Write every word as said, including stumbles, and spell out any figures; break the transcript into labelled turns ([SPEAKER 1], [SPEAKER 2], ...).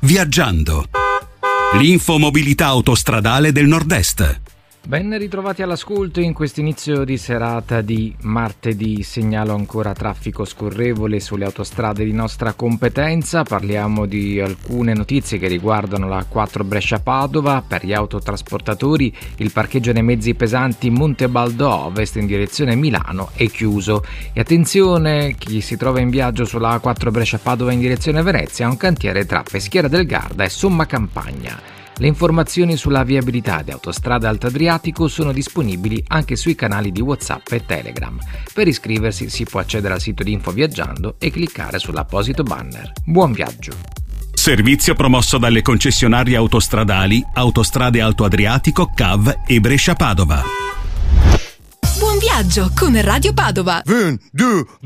[SPEAKER 1] Viaggiando. L'infomobilità autostradale del Nord-Est.
[SPEAKER 2] Ben ritrovati all'ascolto in questo inizio di serata di martedì. Segnalo ancora traffico scorrevole sulle autostrade di nostra competenza. Parliamo di alcune notizie che riguardano la A quattro Brescia-Padova. Per gli autotrasportatori il parcheggio dei mezzi pesanti Montebaldo Ovest in direzione Milano è chiuso. E attenzione, chi si trova in viaggio sulla A quattro Brescia-Padova in direzione Venezia ha un cantiere tra Peschiera del Garda e Somma Campagna. Le informazioni sulla viabilità di Autostrada Alto Adriatico sono disponibili anche sui canali di WhatsApp e Telegram. Per iscriversi si può accedere al sito di Info Viaggiando e cliccare sull'apposito banner. Buon viaggio!
[SPEAKER 1] Servizio promosso dalle concessionarie autostradali Autostrade Alto Adriatico, C A V e Brescia Padova.
[SPEAKER 3] Buon viaggio con Radio Padova!
[SPEAKER 4] Un, due,